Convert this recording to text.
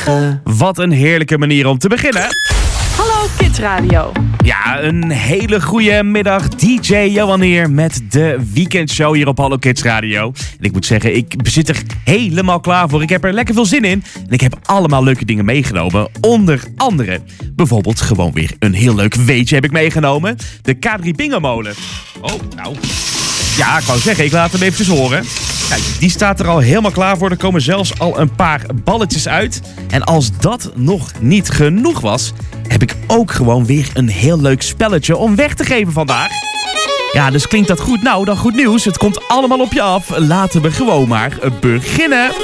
liggen. Wat een heerlijke manier om te beginnen. Hallo Kids Radio. Ja, een hele goede middag. DJ Johan hier met de weekendshow hier op Hallo Kids Radio. En ik moet zeggen, ik zit er helemaal klaar voor. Ik heb er lekker veel zin in. En ik heb allemaal leuke dingen meegenomen. Onder andere, bijvoorbeeld gewoon weer een heel leuk weetje heb ik meegenomen. De K3 Bingo molen. Oh, nou. Ja, ik wou zeggen, ik laat hem eventjes horen. Kijk, die staat er al helemaal klaar voor. Er komen zelfs al een paar balletjes uit. En als dat nog niet genoeg was, heb ik ook gewoon weer een heel leuk spelletje om weg te geven vandaag. Ja, dus klinkt dat goed? Nou, dan goed nieuws. Het komt allemaal op je af. Laten we gewoon maar beginnen.